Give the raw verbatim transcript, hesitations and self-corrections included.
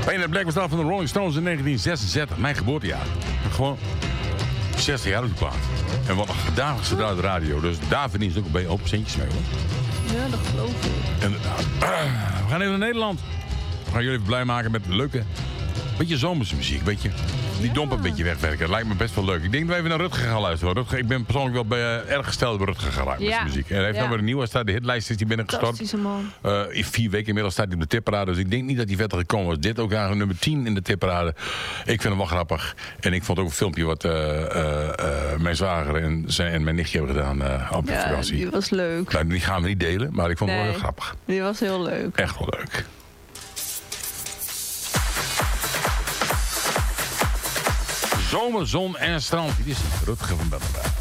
Painted Black was dat van de Rolling Stones in negentien zesenzestig. Mijn geboortejaar. Gewoon zestig jaar op de plaat. En wat een gedaan ze daar de radio. Dus daar verdient ze ook een hoop centjes mee, hoor. Ja, dat geloof ik. Inderdaad. We gaan even naar Nederland. We gaan jullie even blij maken met leuke, beetje zomerse muziek. Beetje, die Ja. domp een beetje wegwerken. Dat lijkt me best wel leuk. Ik denk dat we even naar Rutger gaan luisteren. Rutger, ik ben persoonlijk wel bij, uh, erg gesteld bij Rutger geraakt met Ja. zijn muziek. En hij heeft Ja. dan weer een nieuwe. Staat de hitlijst is die binnengestort. Fantastische man. Uh, in vier weken inmiddels staat hij op de tipparade. Dus ik denk niet dat hij verder gekomen was. Dit ook aan nummer tien in de tipparade. Ik vind hem wel grappig. En ik vond ook een filmpje wat uh, uh, uh, mijn zwager en, zijn, en mijn nichtje hebben gedaan uh, op de Ja, vakantie. die was leuk. Nou, die gaan we niet delen, maar ik vond het Nee. wel heel grappig. Die was heel leuk. Echt wel leuk. Zomer, zon en strand. Dit is Rutger van Bellenberg.